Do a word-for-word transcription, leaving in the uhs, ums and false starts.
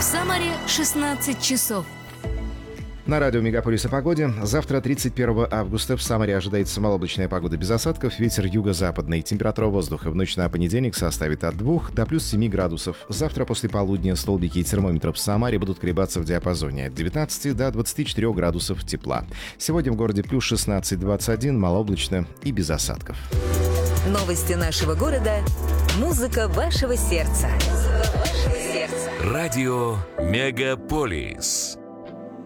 Самаре шестнадцать часов. На радио «Мегаполис» о погоде. Завтра, тридцать первого августа, в Самаре ожидается малооблачная погода без осадков, ветер юго-западный. Температура воздуха в ночь на понедельник составит от двух до плюс семи градусов. Завтра после полудня столбики термометров в Самаре будут колебаться в диапазоне от девятнадцати до двадцати четырёх градусов тепла. Сегодня в городе плюс шестнадцать двадцать один, малооблачно и без осадков. Новости нашего города. Музыка вашего сердца. Музыка вашего сердца. Радио «Мегаполис».